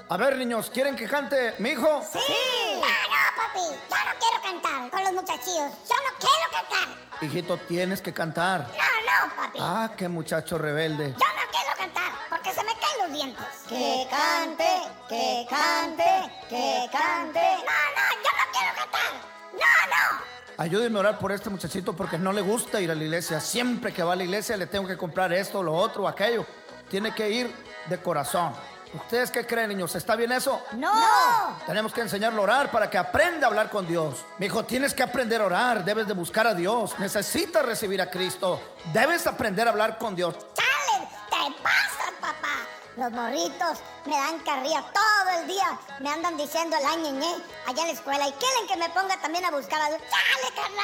A ver, niños, ¿quieren que cante mi hijo? ¡Sí! No, papi, yo no quiero cantar con los muchachillos. Yo no quiero cantar. Hijito, tienes que cantar. No, papi. Ah, qué muchacho rebelde. Yo no quiero cantar porque se me caen los dientes. Que cante, que cante, que cante. No, yo no quiero cantar. No. Ayúdenme a orar por este muchachito porque no le gusta ir a la iglesia. Siempre que va a la iglesia le tengo que comprar esto, lo otro, aquello. Tiene que ir de corazón. ¿Ustedes qué creen, niños? ¿Está bien eso? No. Tenemos que enseñarlo a orar para que aprenda a hablar con Dios. Mi hijo, tienes que aprender a orar. Debes de buscar a Dios. Necesitas recibir a Cristo. Debes aprender a hablar con Dios. Chale, te pasas, papá. Los morritos me dan carrilla todo el día. Me andan diciendo la ñeñe allá en la escuela. Y quieren que me ponga también a buscar a Dios. Chale, carnal.